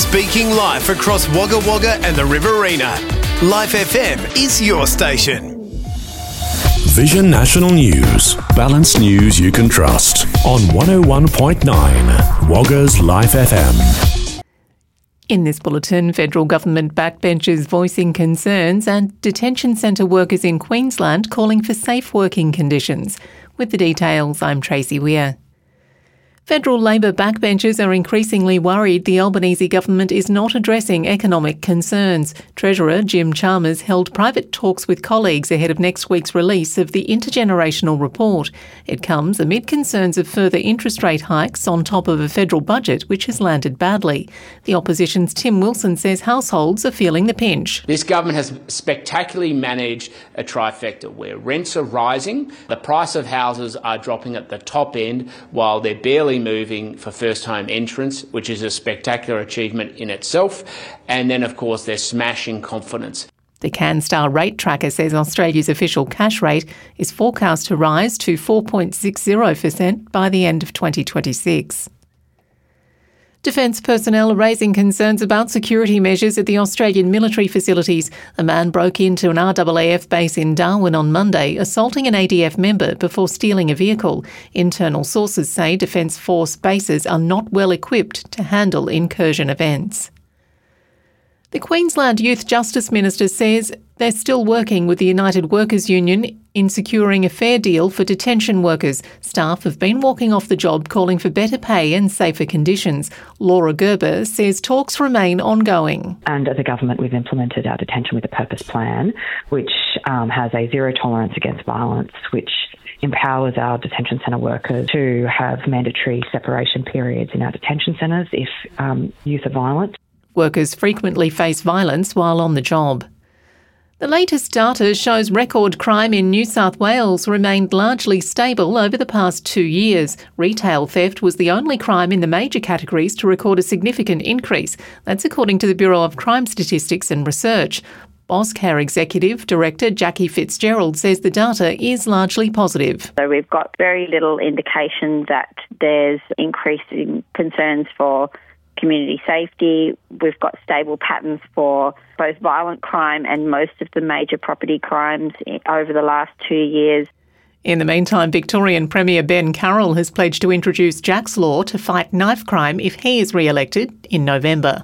Speaking life across Wagga Wagga and the Riverina. Life FM is your station. Vision National News. Balanced news you can trust. On 101.9 Wagga's Life FM. In this bulletin, federal government backbenchers voicing concerns and detention centre workers in Queensland calling for safe working conditions. With the details, I'm Tracy Weir. Federal Labor backbenchers are increasingly worried the Albanese government is not addressing economic concerns. Treasurer Jim Chalmers held private talks with colleagues ahead of next week's release of the intergenerational report. It comes amid concerns of further interest rate hikes on top of a federal budget which has landed badly. The opposition's Tim Wilson says households are feeling the pinch. This government has spectacularly managed a trifecta where rents are rising, the price of houses are dropping at the top end while they're barely moving for first home entrants, which is a spectacular achievement in itself. And then, of course, they're smashing confidence. The CanStar rate tracker says Australia's official cash rate is forecast to rise to 4.60% by the end of 2026. Defence personnel are raising concerns about security measures at the Australian military facilities. A man broke into an RAAF base in Darwin on Monday, assaulting an ADF member before stealing a vehicle. Internal sources say Defence Force bases are not well equipped to handle incursion events. The Queensland Youth Justice Minister says they're still working with the United Workers Union in securing a fair deal for detention workers. Staff have been walking off the job calling for better pay and safer conditions. Laura Gerber says talks remain ongoing. And as a government, we've implemented our Detention with a Purpose plan, which has a zero tolerance against violence, which empowers our detention centre workers to have mandatory separation periods in our detention centres if youth are violent. Workers frequently face violence while on the job. The latest data shows record crime in New South Wales remained largely stable over the past 2 years. Retail theft was the only crime in the major categories to record a significant increase. That's according to the Bureau of Crime Statistics and Research. Auscare Executive Director Jackie Fitzgerald says the data is largely positive. So we've got very little indication that there's increasing concerns for community safety. We've got stable patterns for both violent crime and most of the major property crimes over the last 2 years. In the meantime, Victorian Premier Ben Carroll has pledged to introduce Jack's Law to fight knife crime if he is re-elected in November.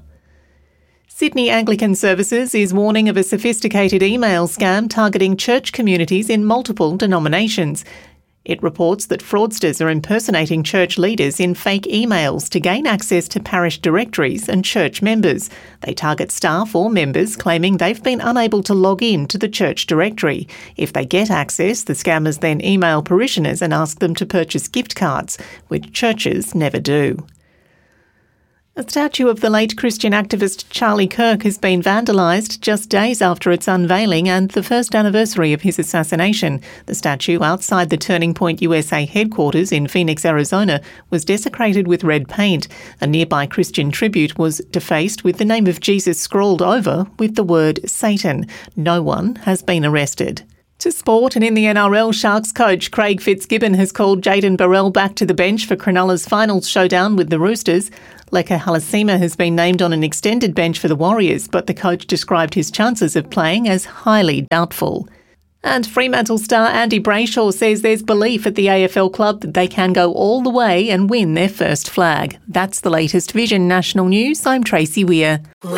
Sydney Anglican Services is warning of a sophisticated email scam targeting church communities in multiple denominations. It reports that fraudsters are impersonating church leaders in fake emails to gain access to parish directories and church members. They target staff or members claiming they've been unable to log in to the church directory. If they get access, the scammers then email parishioners and ask them to purchase gift cards, which churches never do. A statue of the late Christian activist Charlie Kirk has been vandalised just days after its unveiling and the first anniversary of his assassination. The statue outside the Turning Point USA headquarters in Phoenix, Arizona, was desecrated with red paint. A nearby Christian tribute was defaced with the name of Jesus scrawled over with the word Satan. No one has been arrested. To sport, and in the NRL, Sharks coach Craig Fitzgibbon has called Jayden Burrell back to the bench for Cronulla's finals showdown with the Roosters. Leka Halasima has been named on an extended bench for the Warriors, but the coach described his chances of playing as highly doubtful. And Fremantle star Andy Brayshaw says there's belief at the AFL club that they can go all the way and win their first flag. That's the latest Vision National News. I'm Tracy Weir.